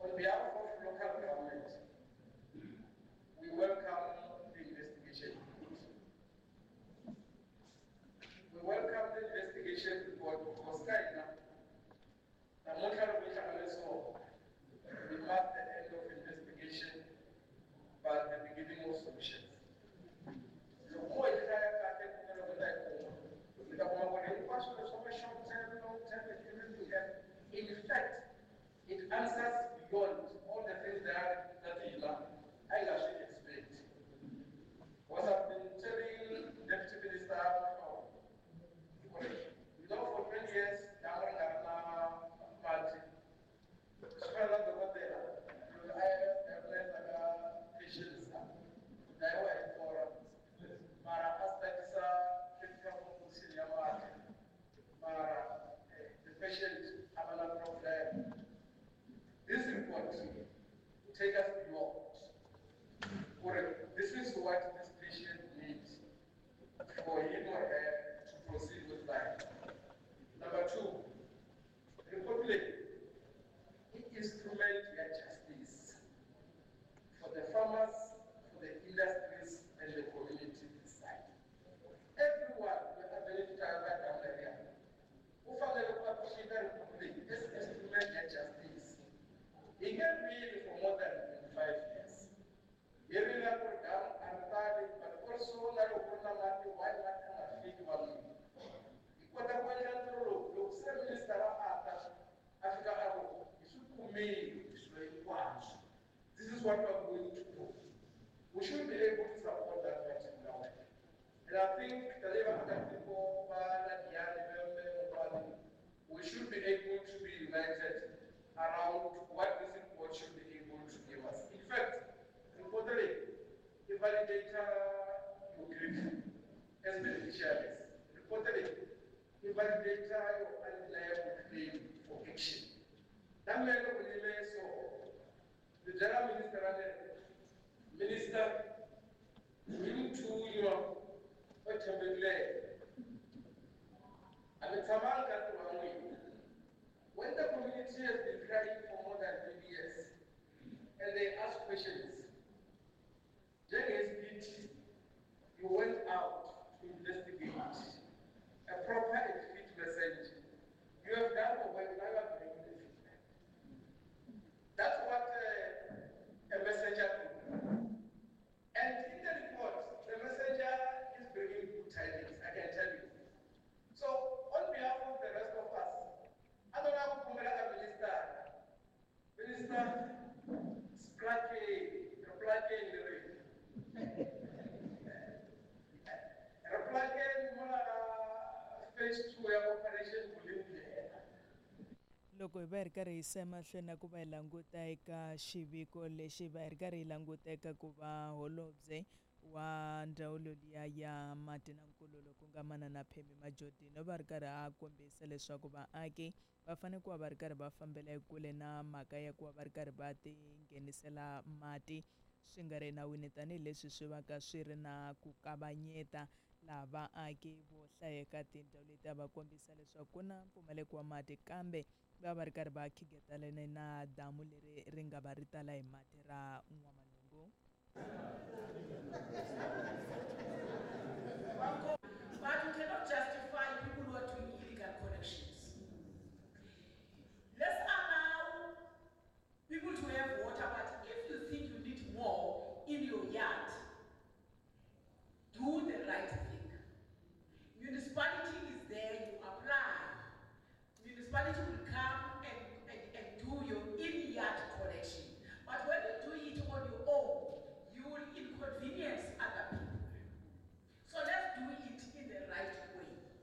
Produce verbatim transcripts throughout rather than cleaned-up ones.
On behalf of local government, we welcome the investigation report. We welcome the investigation report because right now, the local government we mark the end of investigation but the beginning of solutions. So, more is in fact, it answers beyond all the things that that you I actually explained. What I've been telling Deputy Minister now, you know, for twenty years, Yamana Party, spread out the water, I have patients, they were for Mara Aspectsa, critical focus Yamaka, Mara, the patient have a problem. This report will take us beyond. This is what this patient needs for him or her to proceed with life. Number two, reportedly, it instrument their justice for the farmers, for the industries, and the community inside. Everyone will have the down there. Who found the appreciate that republic is instrument their justice. He can be for more than twenty-five years. Here we are put down and started, but also that open up why not can feed one. Because the one that look, seven minister after Africa Arrow, you should come in, you watch. This is what we are going to do. We should be able to support that person now. And I think the labor that people, we should be able to be united around what this report should be able to give us. In fact, reportedly, the validator you grief as beneficiaries. Reportedly, the validator your undeniable claim for action. That man of the so the general minister and the minister willing to you know what to be glad. And the Tamal got the wrong way. When the community has been crying for more than three years and they ask questions, J S B T, you went out to investigate a proper and fit message. You have done the work, now you are bringing the feedback. That's what uh, a messenger do. And in the report, the messenger is bringing good tidings, I can tell you. So, on behalf of the rest of us, I don't know who the minister, minister, splake, splake in the rain. Replake more phase two operation Bolivia. Loko hi va hi ri karhi hi sema hlweni ku va hi languta eka xiviko lexi va hi ri karhi hi languta eka ku va holobye wa ndzawulo liya ya mati na nkululo ku nga manana Phemi Majordini va ri karhi a kombisa leswaku vaaki va fanele ku va va ri karhi va fambela ekule na mhaka ya ku va va ri karhi va ti nghenisela mati swi nga ri enawini tanihileswi swi va ka swi ri na ku kavanyeta laha vaaki vo hlayeka tindhawu leti a va kombisa leswaku ku na mpfumaleko wa mati kambe va va ri karhi va khigetelane na damu leri ri nga va ri tala hi mati ra N'wamanungu. But you cannot justify people who are doing illegal connections. Let's allow people to have water, but if you think you need more in your yard, do the right thing. Municipality is there, you apply. Municipality will come and, and, and do your in-yard collection. But when you do it on your own, you will inconvenience other people. So let's do it in the right way.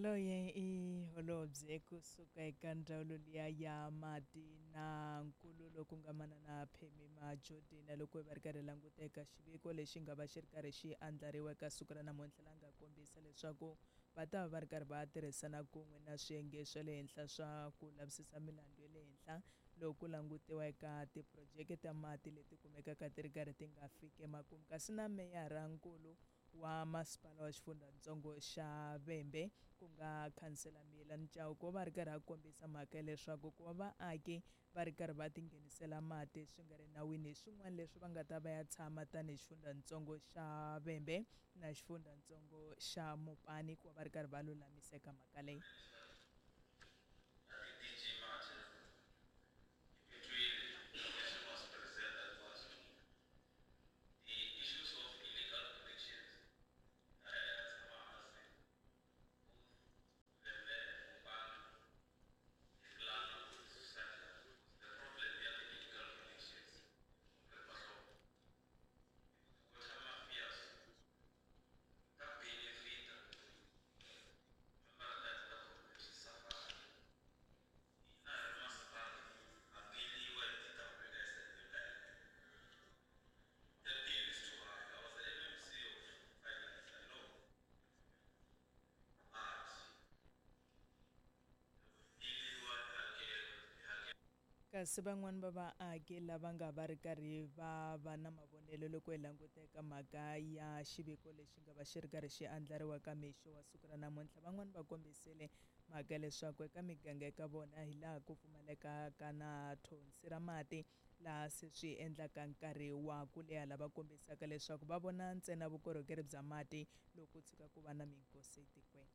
Yaloye i holobye kusuka eka ndzawulo liya ya mati na nkululo ku nga manana Phemi Majordan loko va ri karhi languta eka xiviko lexi nga va xi ri karhi xi andlariwa eka siku ra namuntlha la nga kombisa leswaku va ta va va ri karhi va tirhisana kun'we na swiyenge swa le henhla swa ku lavisisa milandzu ya le henhla loko ku langutiwa eka tiphurojeke ta mati leti kumekaka ti ri karhi ti nga fiki emakumu kasi na meyara nkulu wa masipala wa xifundzantsongo xa Vhembe ku nga khansela Milan Chauke va ri karhi a kombisa mhaka ya leswaku ku va vaaki va ri karhi va tinghenisela mati swi nga ri nawini hi swin'wana leswi va nga ta va ya tshama tanihi xifundzantsongo xa Vhembe na xifundzantsongo xa Mopani ku va va ri karhi va lulamisa eka mhaka leyi. Kasi van'wani va vaaki lava nga va ri karhi va va na mavonelo loko hi languta eka mhaka ya xiviko lexi nga va xi ri karhi xi andlariwa ka mixo wa siku ra namuntlha van'wani va kombisile mhaka leswaku eka miganga eka vona hi laha ku pfumalekaka na thonsi ra mati laha se swi endlaka nkarhi wa ku leha lava kombisaka leswaku va vona ntsena vukorhokeri bya mati loko ku tshuka ku va na minkosi etikweni.